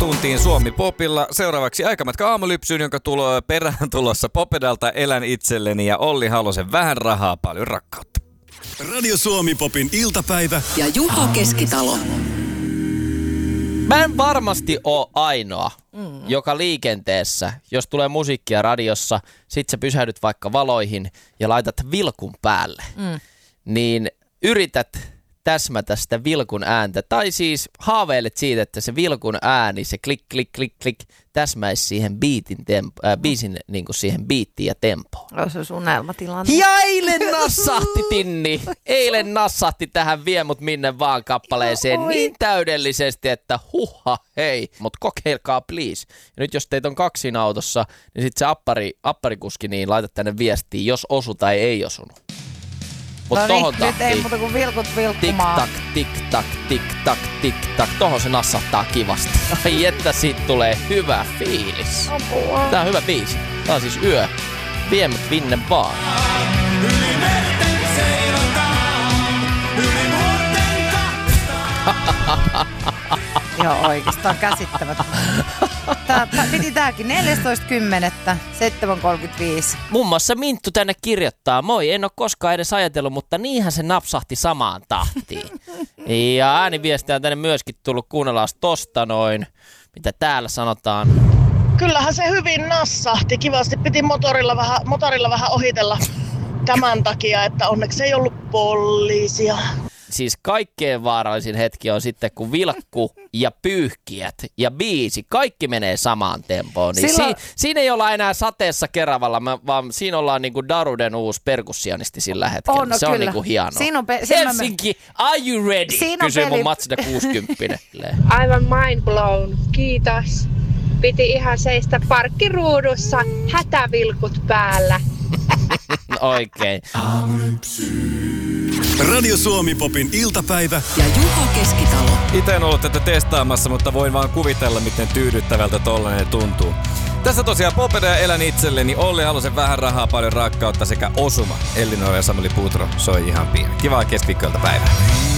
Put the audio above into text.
tuntiin Suomi Popilla. Seuraavaksi Aikamatka aamulypsyyn, jonka perään tulossa Popedalta Elän itselleni ja Olli Halosen Vähän rahaa, paljon rakkautta. Radio Suomi Popin iltapäivä ja Juho Keskitalo. Mä en varmasti ole ainoa, joka liikenteessä, jos tulee musiikkia radiossa, sit sä pysähdyt vaikka valoihin ja laitat vilkun päälle, niin yrität täsmätä sitä vilkun ääntä. Tai siis haaveilet siitä, että se vilkun ääni, se klik, klik, klik, klik, täsmäisi siihen biisin niin kuin siihen biittiin ja tempoon. Se on sun unelmatilanne. Ja eilen nassahti Tinni. Eilen nassahti tähän Vie mut minne vaan kappaleeseen niin täydellisesti, että huha hei. Mut kokeilkaa please. Ja nyt jos teitä on kaksi siinä autossa, niin sit se apparikuski niin laita tänne viestiin, jos osu tai ei osunut. Mut no tohon niin, nyt ei muuta kuin vilkut vilkkumaan. Tik-tak, tik-tak, tik-tak. Tohon se nassahtaa kivasti. Ai että siitä tulee hyvä fiilis. Apua. Tää on hyvä biisi. Tää on siis Yö. Vie mut minne vaan. Yli merten seilataan, yli vuorten kahtaan. Joo, oikeastaan käsittämättä. Piti tääkin 14.10. 7.35. Muun muassa Minttu tänne kirjoittaa, moi, en ole koskaan edes ajatellut, mutta niinhän se napsahti samaan tahtiin. Ja ääniviestiä on tänne myöskin tullut, kuunnellaan tosta noin, mitä täällä sanotaan. Kyllähän se hyvin nassahti. Kivasti piti motorilla vähän ohitella tämän takia, että onneksi ei ollut poliisia. Siis kaikkein vaarallisin hetki on sitten, kun vilkku ja pyyhkiät ja biisi, kaikki menee samaan tempoon. Niin siinä ei olla enää sateessa Keravalla, vaan siinä ollaan niinku Daruden uusi perkussionisti sillä hetkellä. No se kyllä. on niinku hienoa. Helsinki, are you ready? Kysyy mun Matsida 60. Aivan mind blown. Kiitos. Piti ihan seistä parkkiruudussa, hätävilkut päällä. Oikein. Radio Suomi Popin iltapäivä ja Juho Keskitalo. Itse en ollut tätä testaamassa, mutta voin vaan kuvitella, miten tyydyttävältä tollainen tuntuu. Tässä tosiaan Popeda ja Elän itselleni, Olli Halosen Vähän rahaa, paljon rakkautta sekä Osuma. Elinor ja Samuli Putro soi ihan pieni. Kivaa keskiviikkoilta päivää.